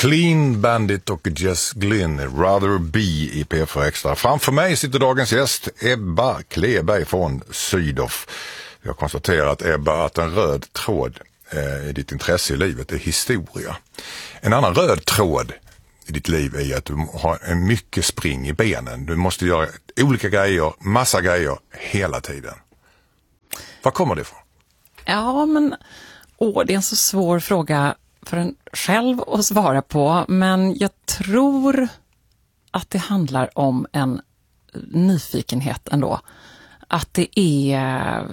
Clean Bandit och Jess Glynn, Rather Be i P4 Extra. Framför mig sitter dagens gäst Ebba Kleberg från Sydow. Jag konstaterar att Ebba, att en röd tråd i ditt intresse i livet är historia. En annan röd tråd i ditt liv är att du har en mycket spring i benen. Du måste göra olika grejer, massa grejer hela tiden. Var kommer det ifrån? Ja, men det är en så svår fråga för en själv att svara på, men jag tror att det handlar om en nyfikenhet ändå. Att det är,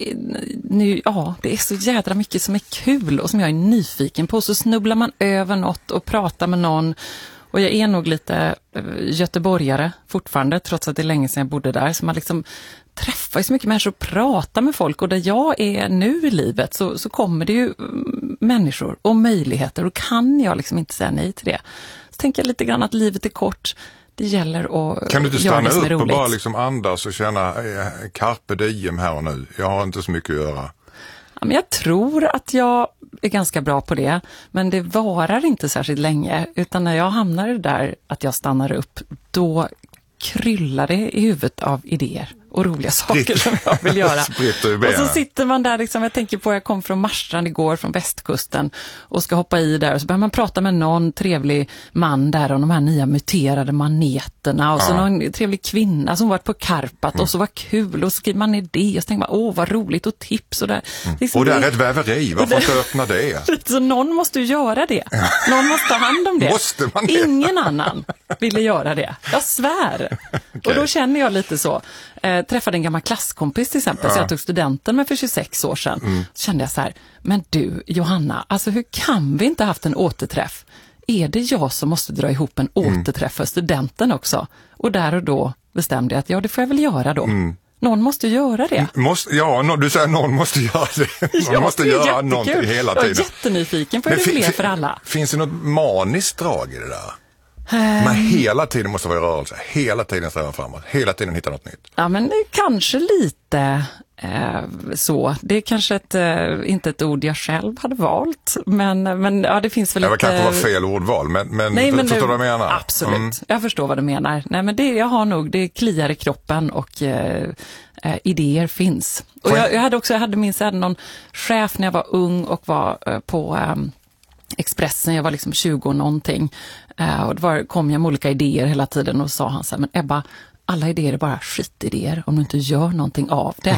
det är så jädra mycket som är kul och som jag är nyfiken på. Så snubblar man över något och pratar med någon. Och jag är nog lite göteborgare fortfarande, trots att det är länge sedan jag bodde där. Så man liksom träffar så mycket människor och pratar med folk. Och där jag är nu i livet så kommer det ju människor och möjligheter. Och kan jag liksom inte säga nej till det. Så tänker jag lite grann att livet är kort. Det gäller att kan du inte göra det som är stanna upp roligt. och bara liksom andas och känna carpe diem här och nu? Jag har inte så mycket att göra. Ja, men jag tror att jag är ganska bra på det, men det varar inte särskilt länge, utan när jag hamnar där att jag stannar upp, då kryllar det i huvudet av idéer och roliga saker som jag vill göra. Och så sitter man där, liksom, jag tänker på, jag kom från Marstrand igår från västkusten och ska hoppa i där och så börjar man prata med någon trevlig man där om de här nya muterade maneterna och så någon trevlig kvinna som varit på Karpat och så var kul och så skriver man idé och så tänker man, vad roligt och tips och där. Och det är ett väveri, varför inte öppna det? Så någon måste ju göra det. Någon måste ta hand om det. Måste man det? Ingen annan ville göra det. Jag svär. Okay. Och då känner jag lite så. Träffade en gammal klasskompis till exempel, så jag tog studenten med för 26 år sedan. Så kände jag så här, men du Johanna, alltså hur kan vi inte haft en återträff? Är det jag som måste dra ihop en återträff för studenten också? Och där och då bestämde jag att det får jag väl göra då. Någon måste göra det. Du säger någon måste göra det. Någon måste göra någonting hela tiden. Jag är jättenyfiken på hur det blir för alla. Finns det något maniskt drag i det där? Men hela tiden måste vara i rörelse, hela tiden sträva framåt, hela tiden hitta något nytt. Ja, men kanske lite så. Det är kanske inte ett ord jag själv hade valt, men ja, det finns väl det kanske var fel ordval, men förstår du vad jag menar? Absolut, jag förstår vad du menar. Nej, men jag har nog, det kliar i kroppen och idéer finns. Och jag hade minst någon chef när jag var ung och var på Expressen, jag var liksom 20 och någonting. Och kom jag med olika idéer hela tiden och sa han så här, men Ebba, alla idéer är bara skitidéer om du inte gör någonting av det.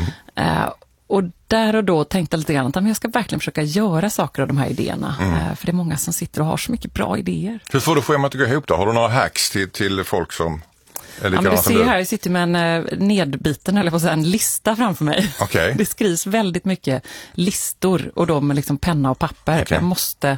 Och där och då tänkte jag lite grann att jag ska verkligen försöka göra saker av de här idéerna. För det är många som sitter och har så mycket bra idéer. Hur får du schemat att gå ihop då? Har du några hacks till folk som... Ja, men du ser här, jag sitter med en nedbiten, eller på att säga, en lista framför mig. Okay. Det skrivs väldigt mycket listor och då med liksom penna och papper. Okay. Jag måste...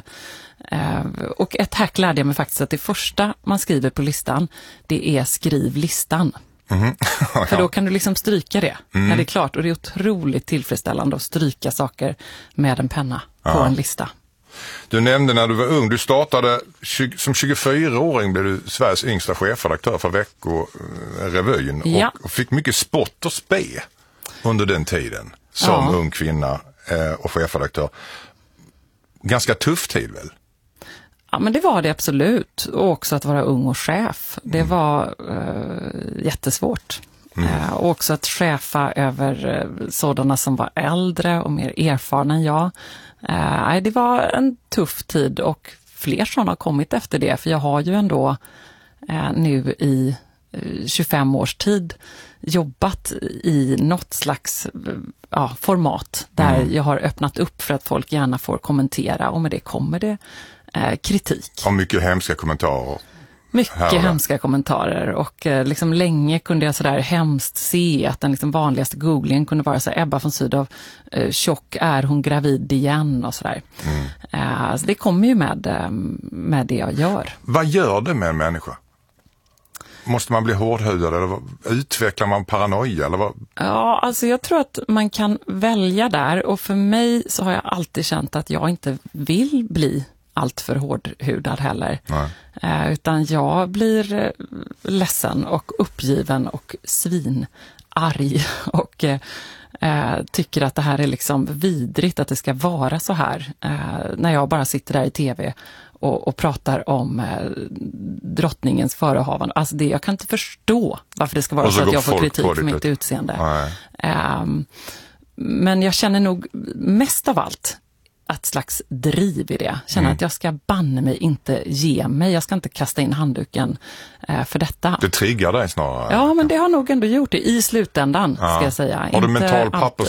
och ett hack lärde jag mig faktiskt att det första man skriver på listan, det är skriv listan. För då kan du liksom stryka det när det är klart. Och det är otroligt tillfredsställande att stryka saker med en penna på en lista. Du nämnde när du var ung, du startade som 24-åring, blev du Sveriges yngsta chefredaktör för Veckorevyn och fick mycket spott och spe under den tiden som ung kvinna och chefredaktör. Ganska tuff tid väl? Ja, men det var det absolut. Och också att vara ung och chef. Det var jättesvårt. Och också att chefa över sådana som var äldre och mer erfarna än jag. Det var en tuff tid och fler sådana har kommit efter det. För jag har ju ändå nu i 25 års tid jobbat i något slags format där jag har öppnat upp för att folk gärna får kommentera, och med det kommer det kritik. Och mycket hemska kommentarer. Mycket hemska kommentarer, och liksom länge kunde jag sådär hemskt se att den liksom vanligaste googlingen kunde vara så här, Ebba från Sydow, tjock, är hon gravid igen och sådär. Så det kommer ju med det jag gör. Vad gör det med en människa? Måste man bli hårdhudad eller utvecklar man paranoia? Eller vad? Ja, alltså jag tror att man kan välja där, och för mig så har jag alltid känt att jag inte vill bli allt för hårdhudad heller. Utan jag blir ledsen och uppgiven och svinarg och tycker att det här är liksom vidrigt, att det ska vara så här. När jag bara sitter där i tv och pratar om drottningens förehavande. Alltså jag kan inte förstå varför det ska vara så att jag får kritik för mitt utseende. Men jag känner nog mest av allt ett slags driv i det. Känner att jag ska banne mig inte ge mig. Jag ska inte kasta in handduken för detta. Det triggar dig snarare. Ja, men det har nog ändå gjort det i slutändan, ska jag säga. Har du mental